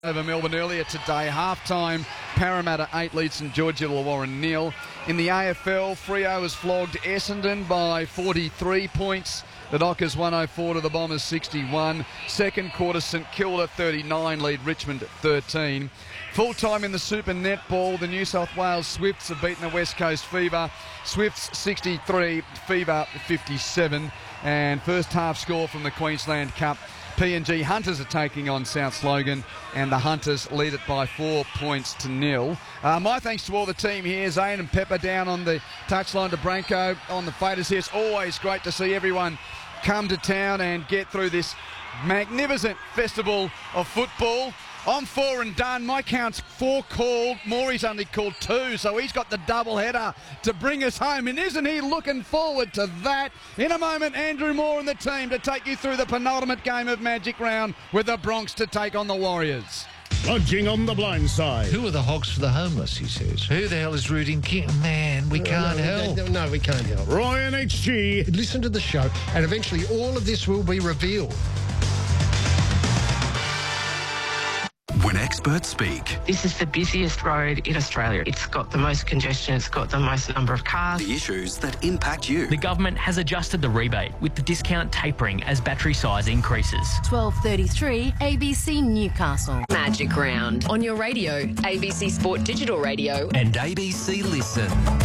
Over Melbourne earlier today, half-time, Parramatta 8 leads St George Illawarra 0. In the AFL, Freo has flogged Essendon by 43 points. The Dockers 104 to the Bombers 61. Second quarter, St Kilda 39 lead Richmond 13. Full-time in the Super Netball, the New South Wales Swifts have beaten the West Coast Fever. Swifts 63, Fever 57. And first half score from the Queensland Cup. PNG Hunters are taking on South Logan, and the Hunters lead it by 4 points to 0. My thanks to all the team here. Zane and Pepper down on the touchline, to Branko on the faders here. It's always great to see everyone come to town and get through this magnificent festival of football. I'm 4 and done. My count's 4 called. Maury's only called 2, so he's got the double header to bring us home. And isn't he looking forward to that? In a moment, Andrew Moore and the team to take you through the penultimate game of Magic Round with the Bronx to take on the Warriors. Lodging on the blind side. Who are the hogs for the homeless, he says. Who the hell is rooting King? Man, we can't help. No, we can't help. Ryan HG. Listen to the show, and eventually all of this will be revealed. When experts speak, this is the busiest road in Australia. It's got the most congestion, it's got the most number of cars. the issues that impact you. The government has adjusted the rebate, with the discount tapering as battery size increases. 12:33 ABC Newcastle. Magic Round on your radio, ABC Sport Digital Radio And ABC Listen.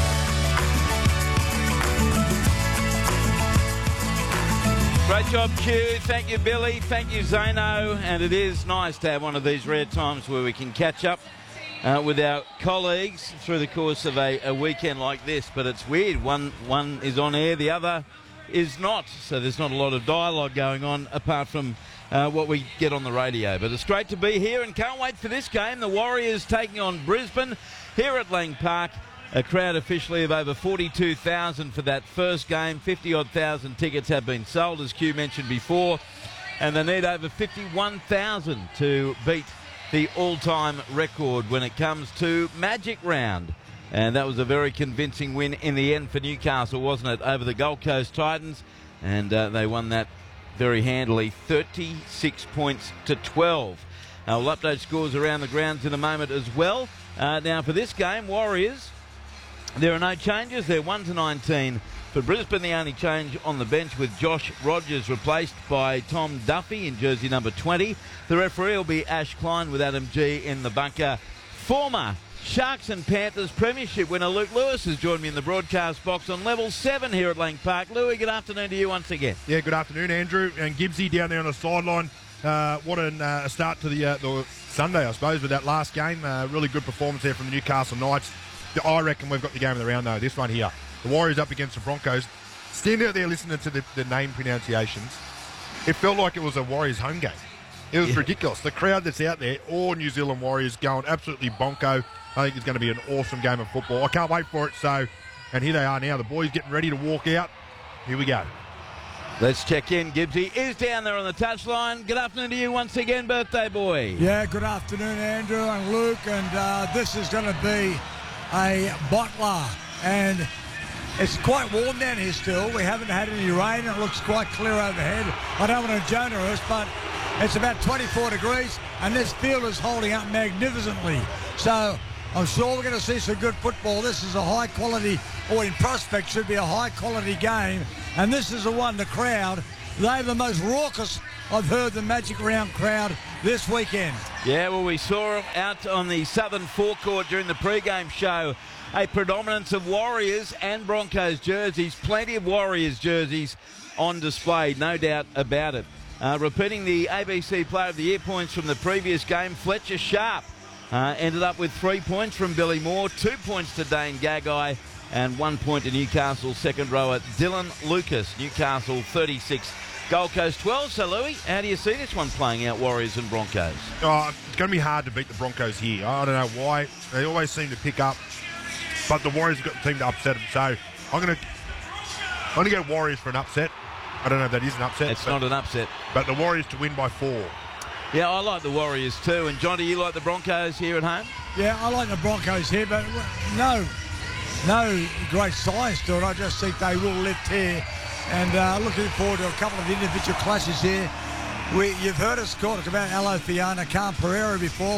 Great job, Q. Thank you, Billy. Thank you, Zano. And it is nice to have one of these rare times where we can catch up with our colleagues through the course of a weekend like this. But it's weird. One is on air, the other is not. So there's not a lot of dialogue going on apart from what we get on the radio. But it's great to be here and can't wait for this game. The Warriors taking on Brisbane here at Lang Park. A crowd officially of over 42,000 for that first game. 50-odd thousand tickets have been sold, as Q mentioned before. And they need over 51,000 to beat the all-time record when it comes to Magic Round. And that was a very convincing win in the end for Newcastle, wasn't it, over the Gold Coast Titans. And they won that very handily, 36 points to 12. We'll update scores around the grounds in a moment as well. Now, for this game, Warriors, there are no changes. They're 1-19. For Brisbane, the only change on the bench with Josh Rogers replaced by Tom Duffy in jersey number 20. The referee will be Ash Klein with Adam G in the bunker. Former Sharks and Panthers premiership winner Luke Lewis has joined me in the broadcast box on level 7 here at Lang Park. Louis, good afternoon to you once again. Yeah, good afternoon, Andrew. And Gibbsy down there on the sideline. What a start to the Sunday, I suppose, with that last game. Really good performance there from the Newcastle Knights. I reckon we've got the game of the round, though, this one here. The Warriors up against the Broncos. Stand out there listening to the name pronunciations. It felt like it was a Warriors home game. It was ridiculous. The crowd that's out there, all New Zealand Warriors going absolutely bonko. I think it's going to be an awesome game of football. I can't wait for it. So, and here they are now. The boys getting ready to walk out. Here we go. Let's check in. Gibbsy is down there on the touchline. Good afternoon to you once again, birthday boy. Yeah, good afternoon, Andrew and Luke. And this is going to be a bottler, and it's quite warm down here still. We haven't had any rain. It looks quite clear overhead. I don't want to joner us, but it's about 24 degrees, and this field is holding up magnificently. So I'm sure we're going to see some good football. This is a high quality, or in prospect should be a high quality game, and this is the one, the crowd, they're the most raucous I've heard the Magic Round crowd this weekend. Yeah, well, we saw out on the southern forecourt during the pre-game show a predominance of Warriors and Broncos jerseys. Plenty of Warriors jerseys on display, no doubt about it. Repeating the ABC Player of the Year points from the previous game, Fletcher Sharp ended up with 3 points from Billy Moore, 2 points to Dane Gagai, and 1 point to Newcastle's second rower Dylan Lucas. Newcastle 36, Gold Coast 12. So, Louis, how do you see this one playing out, Warriors and Broncos? Oh, it's going to be hard to beat the Broncos here. I don't know why. They always seem to pick up, but the Warriors have got the team to upset them. So I'm going to go Warriors for an upset. I don't know if that is an upset. It's not an upset. But the Warriors to win by 4. Yeah, I like the Warriors too. And, John, do you like the Broncos here at home? Yeah, I like the Broncos here, but no great size to it. I just think they will lift here. And looking forward to a couple of individual clashes here. You've heard us talk about Alofiana Camperera before.